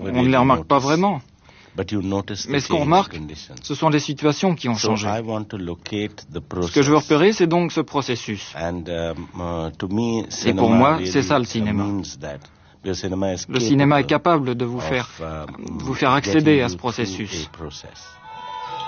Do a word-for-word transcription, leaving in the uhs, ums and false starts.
on ne les remarque pas vraiment. Mais ce qu'on remarque, ce sont les situations qui ont changé. Ce que je veux repérer, c'est donc ce processus. Et pour moi, c'est ça le cinéma. Le cinéma est capable de vous faire, vous faire accéder à ce processus.